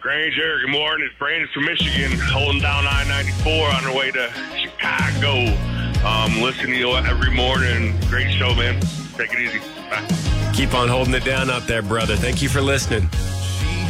Granger, good morning. It's Brandon from Michigan, holding down I-94 on our way to Chicago. Listening to you every morning. Great show, man. Take it easy. Bye. Keep on holding it down out there, brother. Thank you for listening.